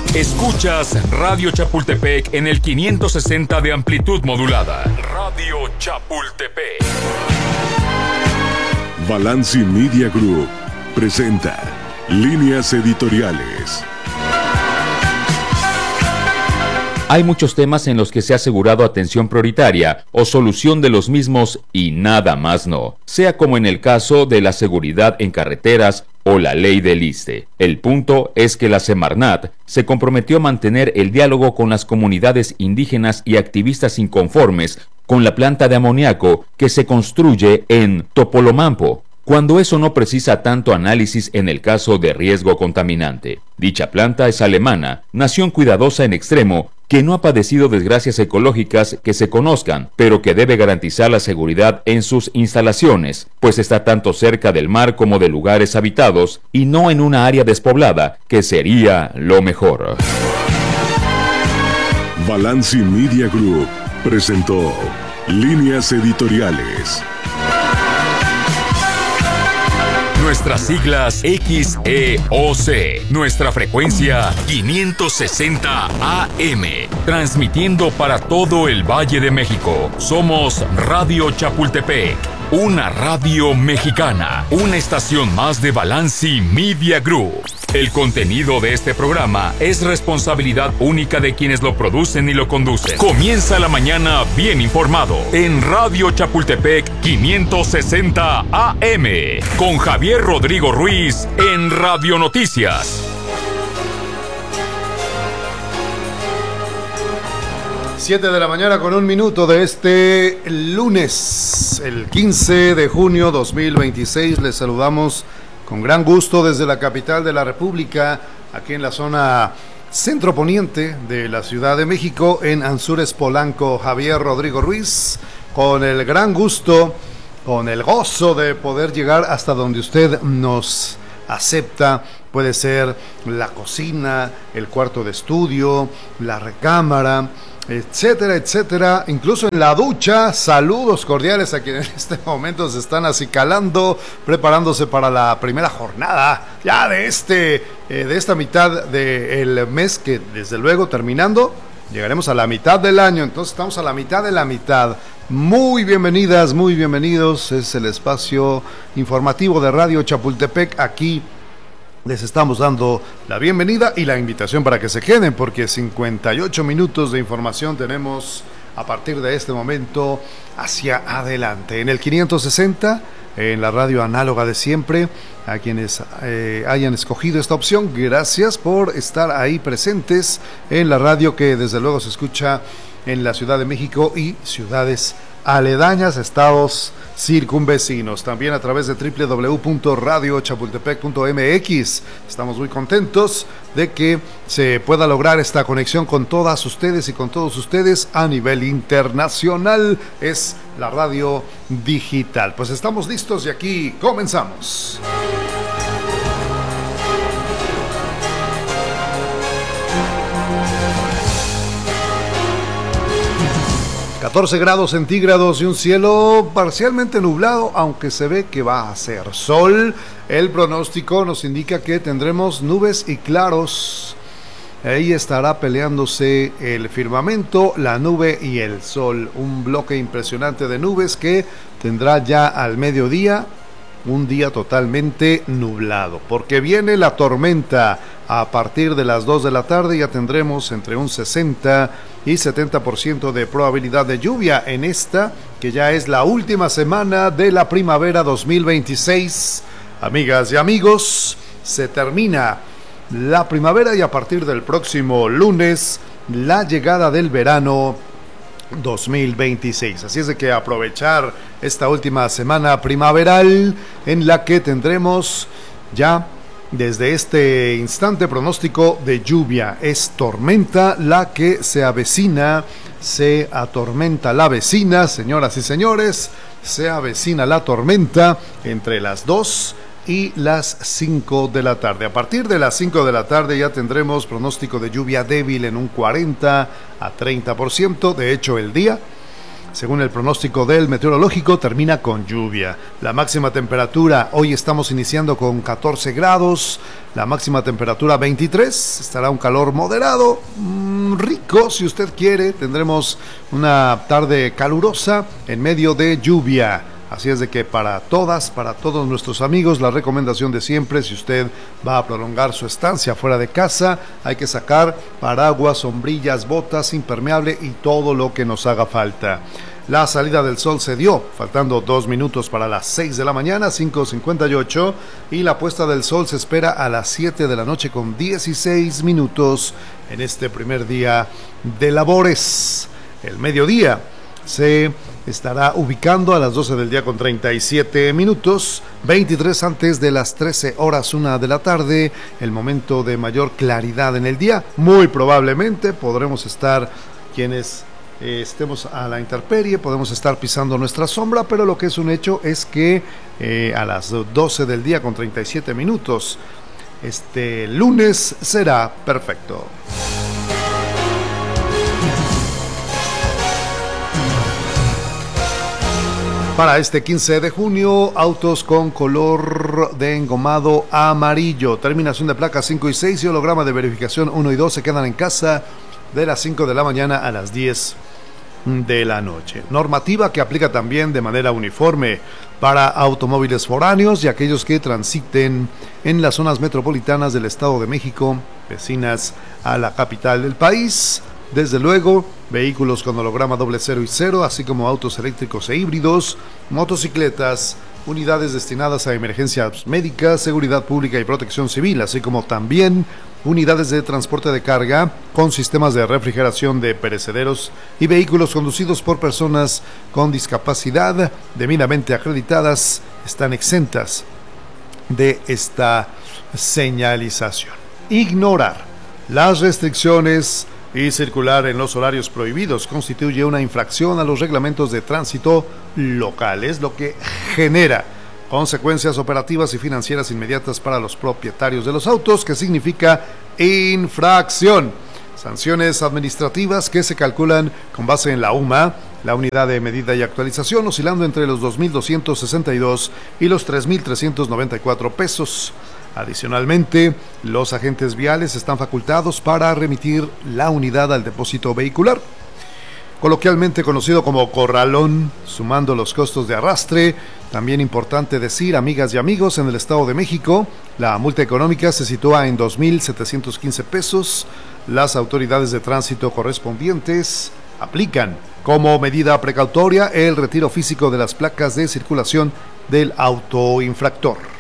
Escuchas Radio Chapultepec en el 560 de amplitud modulada. Radio Chapultepec. Balanci Media Group presenta Líneas Editoriales. Hay muchos temas en los que se ha asegurado atención prioritaria o solución de los mismos y nada más no, sea como en el caso de la seguridad en carreteras o la ley del ISSSTE. El punto es que la Semarnat se comprometió a mantener el diálogo con las comunidades indígenas y activistas inconformes con la planta de amoníaco que se construye en Topolomampo, cuando eso no precisa tanto análisis en el caso de riesgo contaminante. Dicha planta es alemana, nación cuidadosa en extremo, que no ha padecido desgracias ecológicas que se conozcan, pero que debe garantizar la seguridad en sus instalaciones, pues está tanto cerca del mar como de lugares habitados y no en una área despoblada, que sería lo mejor. Balanci Media Group presentó Líneas Editoriales. Nuestras siglas XEOC. Nuestra frecuencia 560 AM. Transmitiendo para todo el Valle de México. Somos Radio Chapultepec. Una radio mexicana. Una estación más de Balanci Media Group. El contenido de este programa es responsabilidad única de quienes lo producen y lo conducen. Comienza la mañana bien informado en Radio Chapultepec 560 AM con Javier Rodrigo Ruiz en Radio Noticias. 7 de la mañana con 1 minuto de este lunes, el 15 de junio 2026. Les saludamos con gran gusto desde la capital de la República, aquí en la zona centro poniente de la Ciudad de México, en Anzures Polanco. Javier Rodrigo Ruiz, con el gran gusto, con el gozo de poder llegar hasta donde usted nos acepta. Puede ser la cocina, el cuarto de estudio, la recámara, etcétera, etcétera, incluso en la ducha. Saludos cordiales a quienes en este momento se están acicalando, preparándose para la primera jornada ya de esta mitad del mes, que desde luego terminando, llegaremos a la mitad del año. Entonces estamos a la mitad de la mitad. Muy bienvenidas, muy bienvenidos. Es el espacio informativo de Radio Chapultepec. Aquí les estamos dando la bienvenida y la invitación para que se queden, porque 58 minutos de información tenemos a partir de este momento hacia adelante. En el 560, en la radio análoga de siempre, a quienes hayan escogido esta opción, gracias por estar ahí presentes en la radio que desde luego se escucha en la Ciudad de México y ciudades aledañas, estados circunvecinos, también a través de www.radiochapultepec.mx. Estamos muy contentos de que se pueda lograr esta conexión con todas ustedes y con todos ustedes a nivel internacional. Es la radio digital. Pues estamos listos y aquí comenzamos. 14 grados centígrados y un cielo parcialmente nublado, aunque se ve que va a hacer sol. El pronóstico nos indica que tendremos nubes y claros. Ahí estará peleándose el firmamento, la nube y el sol. Un bloque impresionante de nubes que tendrá ya al mediodía un día totalmente nublado, porque viene la tormenta. A partir de las 2 de la tarde ya tendremos entre un 60 y 70% de probabilidad de lluvia en esta, que ya es la última semana de la primavera 2026. Amigas y amigos, se termina la primavera y a partir del próximo lunes la llegada del verano 2026. Así es de que aprovechar esta última semana primaveral en la que tendremos ya desde este instante pronóstico de lluvia. Es tormenta la que se avecina, se atormenta la vecina, señoras y señores, se avecina la tormenta entre las 2 y las 5 de la tarde. A partir de las 5 de la tarde ya tendremos pronóstico de lluvia débil en un 40 a 30%. De hecho, el día según el pronóstico del meteorológico, termina con lluvia. La máxima temperatura, hoy estamos iniciando con 14 grados, la máxima temperatura 23, estará un calor moderado, rico si usted quiere, tendremos una tarde calurosa en medio de lluvia. Así es de que para todos nuestros amigos, la recomendación de siempre, si usted va a prolongar su estancia fuera de casa, hay que sacar paraguas, sombrillas, botas, impermeable y todo lo que nos haga falta. La salida del sol se dio, faltando 2 minutos para las 6 de la mañana, 5:58, y la puesta del sol se espera a las 7 de la noche con 16 minutos en este primer día de labores. El mediodía se estará ubicando a las 12 del día con 37 minutos, 23 antes de las 13 horas 1 de la tarde, el momento de mayor claridad en el día. Muy probablemente podremos estar, quienes estemos a la intemperie, podemos estar pisando nuestra sombra, pero lo que es un hecho es que a las 12 del día con 37 minutos, este lunes será perfecto. Para este 15 de junio, autos con color de engomado amarillo, terminación de placas 5 y 6 y holograma de verificación 1 y 2 se quedan en casa de las 5 de la mañana a las 10 de la noche. Normativa que aplica también de manera uniforme para automóviles foráneos y aquellos que transiten en las zonas metropolitanas del Estado de México, vecinas a la capital del país. Desde luego, vehículos con holograma 00 y 0, así como autos eléctricos e híbridos, motocicletas, unidades destinadas a emergencias médicas, seguridad pública y protección civil, así como también unidades de transporte de carga con sistemas de refrigeración de perecederos y vehículos conducidos por personas con discapacidad debidamente acreditadas están exentas de esta señalización. Ignorar las restricciones y circular en los horarios prohibidos constituye una infracción a los reglamentos de tránsito locales, lo que genera consecuencias operativas y financieras inmediatas para los propietarios de los autos, que significa infracción. Sanciones administrativas que se calculan con base en la UMA, la unidad de medida y actualización, oscilando entre los 2.262 y los 3.394 pesos. Adicionalmente, los agentes viales están facultados para remitir la unidad al depósito vehicular, coloquialmente conocido como corralón, sumando los costos de arrastre. También importante decir, amigas y amigos, en el Estado de México, la multa económica se sitúa en 2.715 pesos. Las autoridades de tránsito correspondientes aplican como medida precautoria el retiro físico de las placas de circulación del autoinfractor.